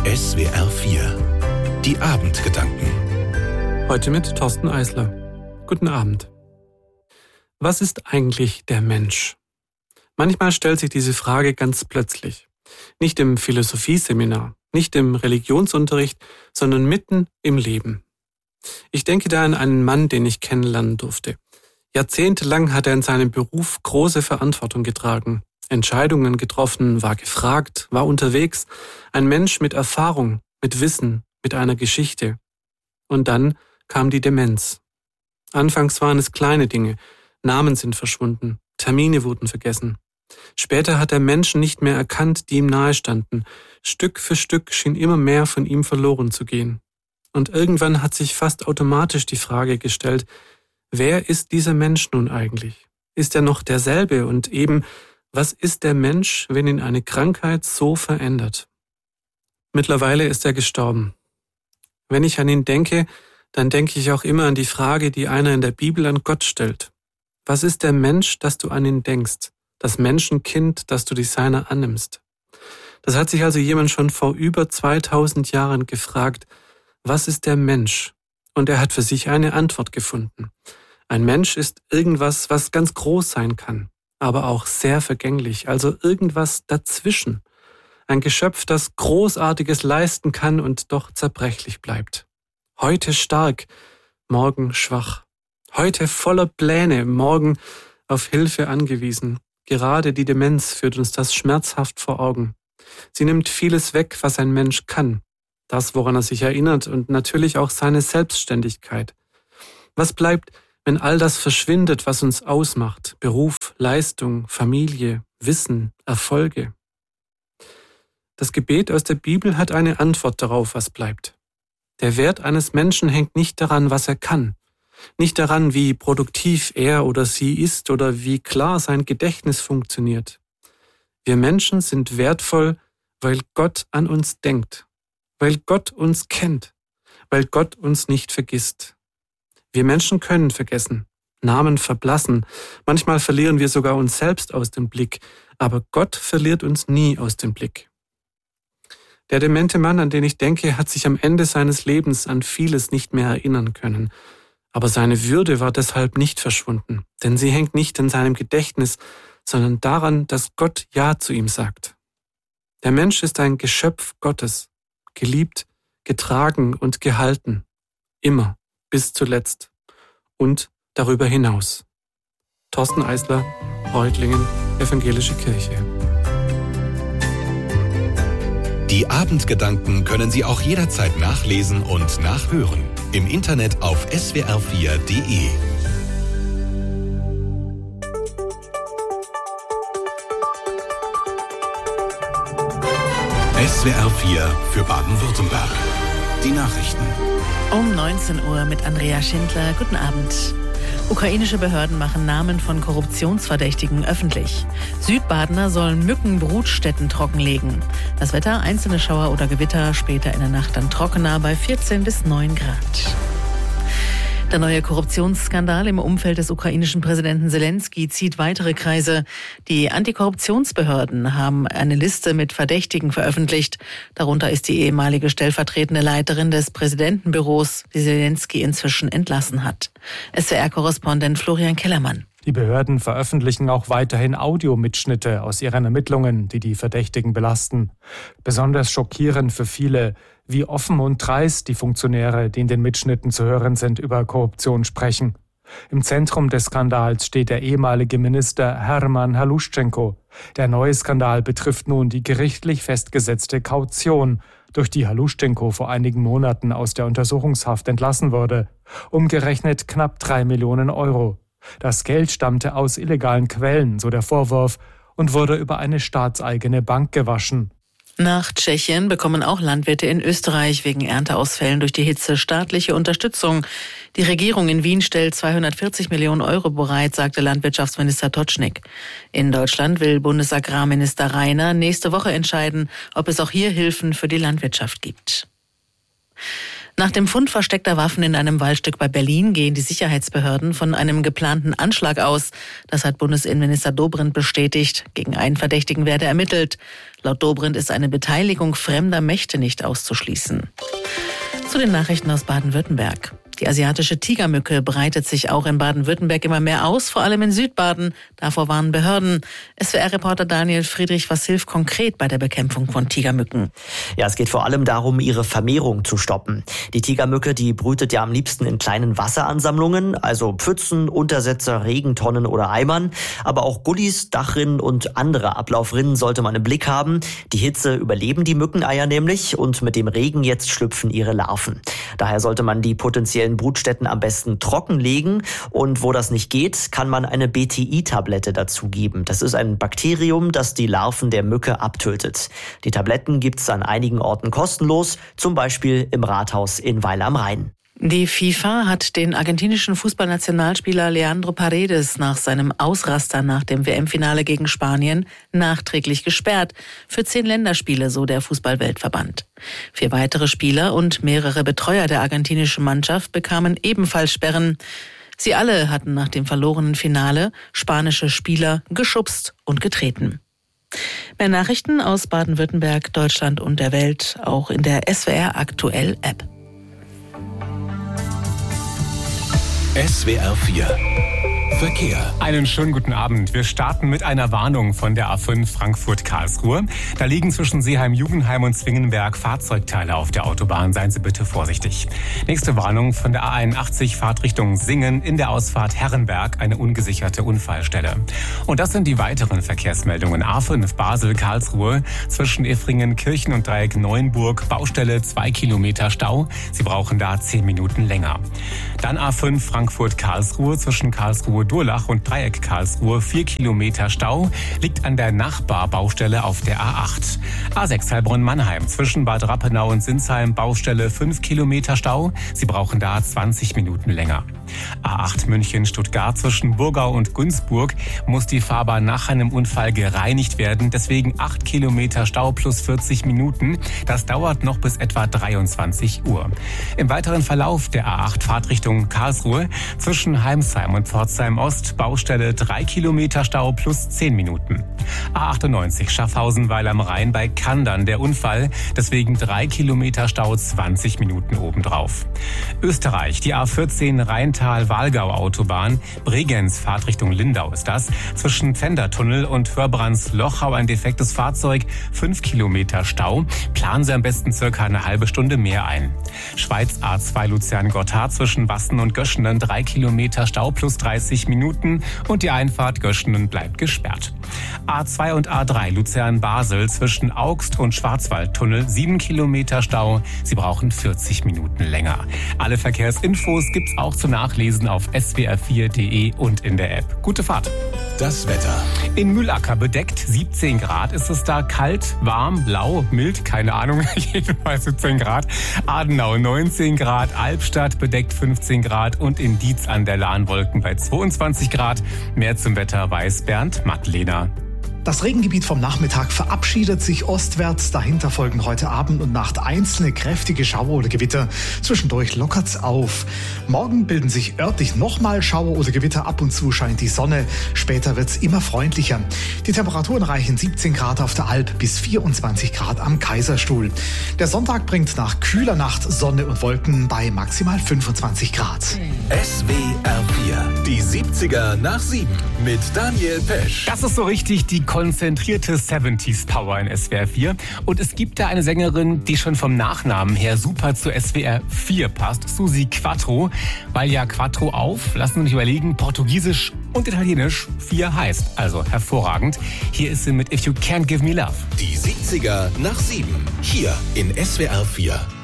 SWR 4 Die Abendgedanken. Heute mit Thorsten Eisler. Guten Abend. Was ist eigentlich der Mensch? Manchmal stellt sich diese Frage ganz plötzlich. Nicht im Philosophieseminar, nicht im Religionsunterricht, sondern mitten im Leben. Ich denke da an einen Mann, den ich kennenlernen durfte. Jahrzehntelang hat er in seinem Beruf große Verantwortung getragen, Entscheidungen getroffen, war gefragt, war unterwegs. Ein Mensch mit Erfahrung, mit Wissen, mit einer Geschichte. Und dann kam die Demenz. Anfangs waren es kleine Dinge, Namen sind verschwunden, Termine wurden vergessen. Später hat er Menschen nicht mehr erkannt, die ihm nahestanden. Stück für Stück schien immer mehr von ihm verloren zu gehen. Und irgendwann hat sich fast automatisch die Frage gestellt, wer ist dieser Mensch nun eigentlich? Ist er noch derselbe? Und eben, was ist der Mensch, wenn ihn eine Krankheit so verändert? Mittlerweile ist er gestorben. Wenn ich an ihn denke, dann denke ich auch immer an die Frage, die einer in der Bibel an Gott stellt. Was ist der Mensch, dass du an ihn denkst? Das Menschenkind, dass du dich seiner annimmst? Das hat sich also jemand schon vor über 2000 Jahren gefragt, was ist der Mensch? Und er hat für sich eine Antwort gefunden. Ein Mensch ist irgendwas, was ganz groß sein kann, aber auch sehr vergänglich, also irgendwas dazwischen. Ein Geschöpf, das Großartiges leisten kann und doch zerbrechlich bleibt. Heute stark, morgen schwach. Heute voller Pläne, morgen auf Hilfe angewiesen. Gerade die Demenz führt uns das schmerzhaft vor Augen. Sie nimmt vieles weg, was ein Mensch kann. Das, woran er sich erinnert und natürlich auch seine Selbstständigkeit. Was bleibt, wenn all das verschwindet, was uns ausmacht? Beruf, Leistung, Familie, Wissen, Erfolge. Das Gebet aus der Bibel hat eine Antwort darauf, was bleibt. Der Wert eines Menschen hängt nicht daran, was er kann. Nicht daran, wie produktiv er oder sie ist oder wie klar sein Gedächtnis funktioniert. Wir Menschen sind wertvoll, weil Gott an uns denkt, weil Gott uns kennt, weil Gott uns nicht vergisst. Wir Menschen können vergessen, Namen verblassen, manchmal verlieren wir sogar uns selbst aus dem Blick, aber Gott verliert uns nie aus dem Blick. Der demente Mann, an den ich denke, hat sich am Ende seines Lebens an vieles nicht mehr erinnern können. Aber seine Würde war deshalb nicht verschwunden, denn sie hängt nicht in seinem Gedächtnis, sondern daran, dass Gott Ja zu ihm sagt. Der Mensch ist ein Geschöpf Gottes, geliebt, getragen und gehalten, immer, bis zuletzt und darüber hinaus. Thorsten Eisler, Reutlingen, Evangelische Kirche. Die Abendgedanken können Sie auch jederzeit nachlesen und nachhören. Im Internet auf swr4.de. SWR 4 für Baden-Württemberg. Die Nachrichten. Um 19 Uhr mit Andrea Schindler. Guten Abend. Ukrainische Behörden machen Namen von Korruptionsverdächtigen öffentlich. Südbadener sollen Mückenbrutstätten trockenlegen. Das Wetter, einzelne Schauer oder Gewitter, später in der Nacht dann trockener bei 14 bis 9 Grad. Der neue Korruptionsskandal im Umfeld des ukrainischen Präsidenten Selenskyj zieht weitere Kreise. Die Antikorruptionsbehörden haben eine Liste mit Verdächtigen veröffentlicht. Darunter ist die ehemalige stellvertretende Leiterin des Präsidentenbüros, die Selenskyj inzwischen entlassen hat. SWR-Korrespondent Florian Kellermann. Die Behörden veröffentlichen auch weiterhin Audiomitschnitte aus ihren Ermittlungen, die die Verdächtigen belasten. Besonders schockierend für viele, wie offen und dreist die Funktionäre, die in den Mitschnitten zu hören sind, über Korruption sprechen. Im Zentrum des Skandals steht der ehemalige Minister Hermann Haluschenko. Der neue Skandal betrifft nun die gerichtlich festgesetzte Kaution, durch die Haluschenko vor einigen Monaten aus der Untersuchungshaft entlassen wurde. Umgerechnet knapp 3 Millionen Euro. Das Geld stammte aus illegalen Quellen, so der Vorwurf, und wurde über eine staatseigene Bank gewaschen. Nach Tschechien bekommen auch Landwirte in Österreich wegen Ernteausfällen durch die Hitze staatliche Unterstützung. Die Regierung in Wien stellt 240 Millionen Euro bereit, sagte Landwirtschaftsminister Totschnig. In Deutschland will Bundesagrarminister Rainer nächste Woche entscheiden, ob es auch hier Hilfen für die Landwirtschaft gibt. Nach dem Fund versteckter Waffen in einem Waldstück bei Berlin gehen die Sicherheitsbehörden von einem geplanten Anschlag aus. Das hat Bundesinnenminister Dobrindt bestätigt. Gegen einen Verdächtigen werde ermittelt. Laut Dobrindt ist eine Beteiligung fremder Mächte nicht auszuschließen. Zu den Nachrichten aus Baden-Württemberg. Die asiatische Tigermücke breitet sich auch in Baden-Württemberg immer mehr aus, vor allem in Südbaden. Davor warnen Behörden. SWR-Reporter Daniel Friedrich, was hilft konkret bei der Bekämpfung von Tigermücken? Ja, es geht vor allem darum, ihre Vermehrung zu stoppen. Die Tigermücke, die brütet ja am liebsten in kleinen Wasseransammlungen, also Pfützen, Untersetzer, Regentonnen oder Eimern. Aber auch Gullis, Dachrinnen und andere Ablaufrinnen sollte man im Blick haben. Die Hitze überleben die Mückeneier nämlich und mit dem Regen jetzt schlüpfen ihre Larven. Daher sollte man die potenziellen Brutstätten am besten trockenlegen und wo das nicht geht, kann man eine BTI-Tablette dazugeben. Das ist ein Bakterium, das die Larven der Mücke abtötet. Die Tabletten gibt's an einigen Orten kostenlos, zum Beispiel im Rathaus in Weil am Rhein. Die FIFA hat den argentinischen Fußballnationalspieler Leandro Paredes nach seinem Ausraster nach dem WM-Finale gegen Spanien nachträglich gesperrt. Für 10 Länderspiele, so der Fußballweltverband. 4 weitere Spieler und mehrere Betreuer der argentinischen Mannschaft bekamen ebenfalls Sperren. Sie alle hatten nach dem verlorenen Finale spanische Spieler geschubst und getreten. Mehr Nachrichten aus Baden-Württemberg, Deutschland und der Welt auch in der SWR Aktuell App. SWR 4 Verkehr. Einen schönen guten Abend. Wir starten mit einer Warnung von der A5 Frankfurt-Karlsruhe. Da liegen zwischen Seeheim-Jugendheim und Zwingenberg Fahrzeugteile auf der Autobahn. Seien Sie bitte vorsichtig. Nächste Warnung von der A81 Fahrtrichtung Singen in der Ausfahrt Herrenberg, eine ungesicherte Unfallstelle. Und das sind die weiteren Verkehrsmeldungen. A5 Basel-Karlsruhe zwischen Effringen, Kirchen und Dreieck Neuenburg. Baustelle 2 Kilometer Stau. Sie brauchen da 10 Minuten länger. Dann A5 Frankfurt-Karlsruhe zwischen Karlsruhe-Durlach und Dreieck Karlsruhe 4 Kilometer Stau, liegt an der Nachbarbaustelle auf der A8. A6 Heilbronn-Mannheim zwischen Bad Rappenau und Sinsheim Baustelle 5 Kilometer Stau. Sie brauchen da 20 Minuten länger. A8 München-Stuttgart zwischen Burgau und Günzburg muss die Fahrbahn nach einem Unfall gereinigt werden. Deswegen 8 Kilometer Stau plus 40 Minuten. Das dauert noch bis etwa 23 Uhr. Im weiteren Verlauf der A8 Fahrtrichtung Karlsruhe zwischen Heimsheim und Pforzheim Ost Baustelle 3 Kilometer Stau plus 10 Minuten. A98 Schaffhausen-Weil am Rhein bei Kandern der Unfall. Deswegen 3 Kilometer Stau 20 Minuten obendrauf. Österreich, die A14 Rheintal-Walgau-Autobahn. Bregenz, Fahrtrichtung Lindau ist das. Zwischen Pfändertunnel und Förbrands-Lochau ein defektes Fahrzeug. 5 Kilometer Stau. Planen Sie am besten circa eine halbe Stunde mehr ein. Schweiz A2 Luzern-Gotthard zwischen Wassen und Göschenen 3 Kilometer Stau plus 30 Minuten. Und die Einfahrt Göschenen bleibt gesperrt. A2 und A3 Luzern-Basel zwischen Augst und Schwarzwaldtunnel 7 Kilometer Stau. Sie brauchen 40 Minuten länger. Alle Verkehrsinfos gibt's auch zu nachlesen auf swr4.de und in der App. Gute Fahrt. Das Wetter. In Mühlacker bedeckt 17 Grad ist es da. Kalt, warm, lau, mild, keine Ahnung, jedenfalls 17 Grad. Adenau 19 Grad, Albstadt bedeckt 15 Grad und in Dietz an der Lahnwolken bei 22 Grad. Mehr zum Wetter weiß Bernd Madlener. Das Regengebiet vom Nachmittag verabschiedet sich ostwärts. Dahinter folgen heute Abend und Nacht einzelne kräftige Schauer oder Gewitter. Zwischendurch lockert's auf. Morgen bilden sich örtlich nochmal Schauer oder Gewitter. Ab und zu scheint die Sonne. Später wird's immer freundlicher. Die Temperaturen reichen 17 Grad auf der Alp bis 24 Grad am Kaiserstuhl. Der Sonntag bringt nach kühler Nacht Sonne und Wolken bei maximal 25 Grad. SWR 4. Die 70er nach 7 mit Daniel Pesch. Das ist so richtig die konzentrierte 70s Power in SWR 4. Und es gibt da eine Sängerin, die schon vom Nachnamen her super zu SWR 4 passt. Susi Quattro. Weil ja Quattro auf, lassen Sie mich überlegen, Portugiesisch und Italienisch 4 heißt. Also hervorragend. Hier ist sie mit If You Can't Give Me Love. Die 70er nach 7. Hier in SWR 4.